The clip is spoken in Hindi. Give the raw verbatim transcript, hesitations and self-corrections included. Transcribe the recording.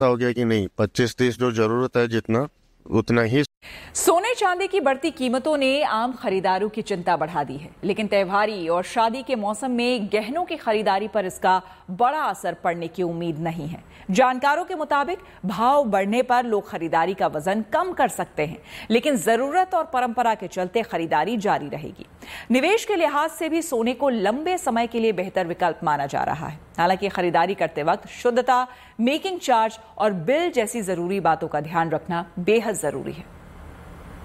हो गया कि नहीं, पच्चीस तीस जो जरूरत है जितना उतना ही। सोने चांदी की बढ़ती कीमतों ने आम खरीदारों की चिंता बढ़ा दी है, लेकिन त्योहारी और शादी के मौसम में गहनों की खरीदारी पर इसका बड़ा असर पड़ने की उम्मीद नहीं है। जानकारों के मुताबिक भाव बढ़ने पर लोग खरीदारी का वजन कम कर सकते हैं, लेकिन जरूरत और परंपरा के चलते खरीदारी जारी रहेगी। निवेश के लिहाज से भी सोने को लंबे समय के लिए बेहतर विकल्प माना जा रहा है। हालांकि खरीदारी करते वक्त शुद्धता, मेकिंग चार्ज और बिल जैसी जरूरी बातों का ध्यान रखना बेहद जरूरी है।